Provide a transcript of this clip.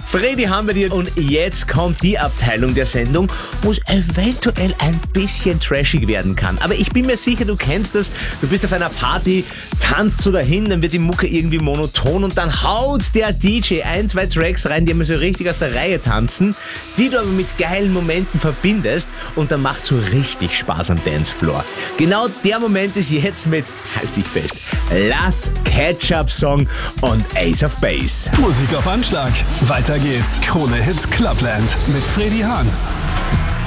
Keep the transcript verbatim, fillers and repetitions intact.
Freddy haben wir dir und jetzt kommt die Abteilung der Sendung, wo es eventuell ein bisschen trashig werden kann. Aber ich bin mir sicher, du kennst das. Du bist auf einer Party, tanzt so dahin, dann wird die Mucke irgendwie monoton und dann haut der D J ein, zwei Tracks rein, die immer so richtig aus der Reihe tanzen, die du aber mit geilen Momenten verbindest und dann macht so richtig Spaß am Dancefloor. Genau der Moment ist jetzt mit, halt dich fest, Last Ketchup Song und Ace of Base. Musik auf Anschlag. Weiter geht's. Krone Hits Clubland mit Freddy Hahn.